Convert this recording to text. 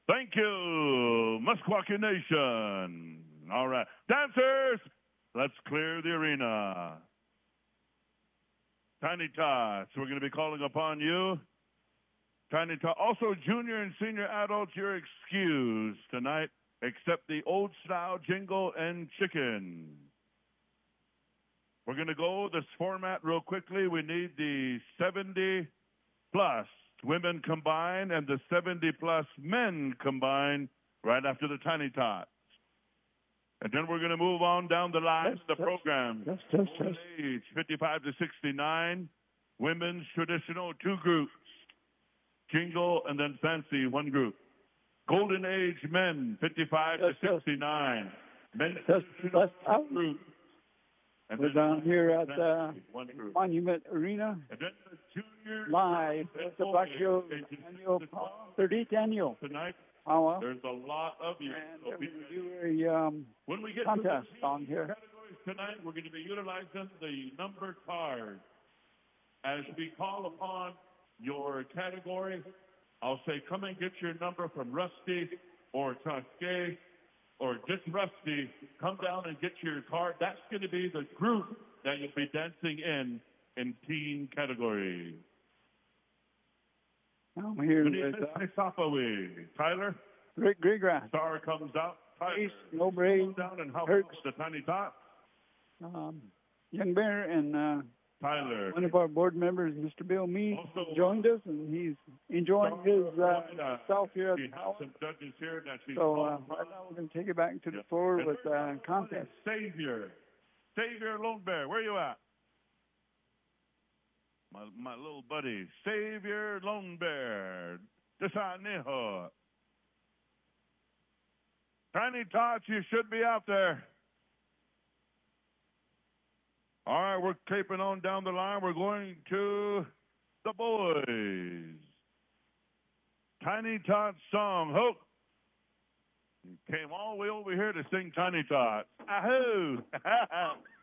Thank you, Musqueam Nation. All right. Dancers, let's clear the arena. Tiny Tots, we're going to be calling upon you. Tiny Tots. Also, junior and senior adults, you're excused tonight, except the old style jingle and chicken. We're going to go this format real quickly. We need the 70 plus women combined and the 70 plus men combined right after the Tiny Tots. And then we're going to move on down the line of the program. Age 55 to 69, women's traditional 2 groups, jingle and then fancy 1 group. Golden age men 55 to 69, men's traditional 2 groups. And we're down here at Monument Arena, live at the Black Hills annual 30th annual. Tonight, there's a lot of you. And we're going to do a when we get contest on here. Categories tonight, we're going to be utilizing the number card. As we call upon your category, I'll say, come and get your number from Rusty or Tusky. Or just Rusty, come down and get your card. That's going to be the group that you'll be dancing in teen category. I'm here with Tyler. Rick Greengrass. Star comes out. Tyler, no brain. Down and help the Tiny Tots. Young Bear and Tyler. One of our board members, Mr. Bill Mee, joined us, and he's enjoying his self here at the house. So right now we're going to take it back to the floor with contest. Savior Lone Bear, where you at? My little buddy, Savior Lone Bear. Tiny Tots, you should be out there. All right, we're taping on down the line. We're going to the boys. Tiny Tots song. Hope came all the way over here to sing Tiny Tots. Ahoo!